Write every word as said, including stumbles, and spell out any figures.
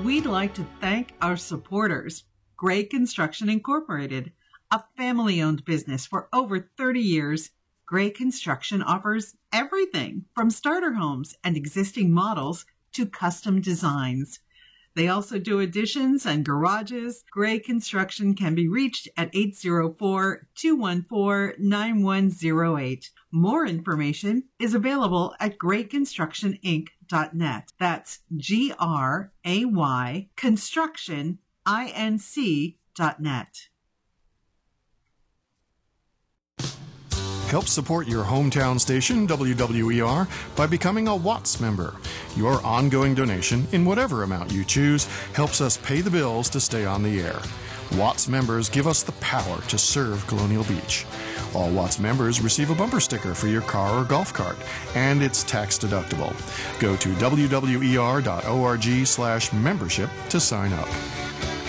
We'd like to thank our supporters, Gray Construction Incorporated, a family-owned business for over thirty years. Gray Construction offers everything from starter homes and existing models to custom designs. They also do additions and garages. Gray Construction can be reached at eight oh four, two one four, nine one oh eight. More information is available at gray construction inc dot net. That's G R A Y construction inc dot net. Help support your hometown station, W W E R, by becoming a Watts member. Your ongoing donation, in whatever amount you choose, helps us pay the bills to stay on the air. Watts members give us the power to serve Colonial Beach. All Watts members receive a bumper sticker for your car or golf cart, and it's tax deductible. Go to W W E R dot org slash membership to sign up.